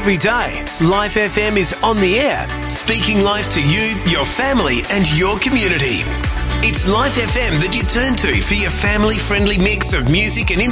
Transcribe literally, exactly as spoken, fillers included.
every day, Life F M is on the air, speaking life to you, your family and your community. It's Life F M that you turn to for your family-friendly mix of music and